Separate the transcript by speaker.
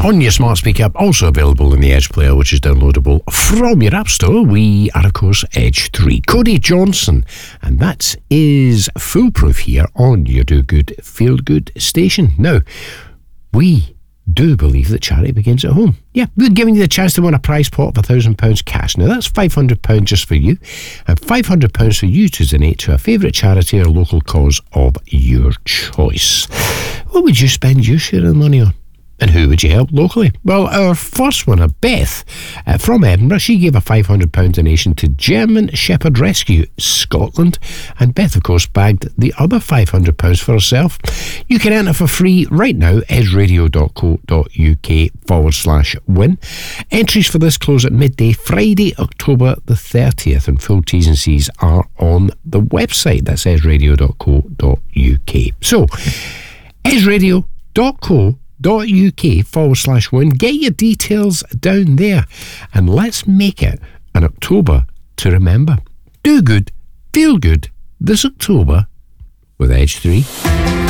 Speaker 1: on your smart speaker app, also available in the Edge player, which is downloadable from your app store. We are, of course, Edge 3. Cody Johnson, and that is Foolproof here on your Do Good, Feel Good station. Now, we do believe that charity begins at home. Yeah, we're giving you the chance to win a prize pot of £1,000 cash. Now, that's £500 just for you, and £500 for you to donate to a favourite charity or local cause of your choice. What would you spend your share of money on? And who would you help locally? Well, our first winner, Beth, from Edinburgh, she gave a £500 donation to German Shepherd Rescue Scotland, and Beth, of course, bagged the other £500 for herself. You can enter for free right now, edgeradio.co.uk/win. Entries for this close at midday, Friday, October the 30th, and full T's and C's are on the website. That's edgeradio.co.uk. So, edgeradio.co.uk/win. Get your details down there, and let's make it an October to remember. Do good, feel good this October with Edge 3.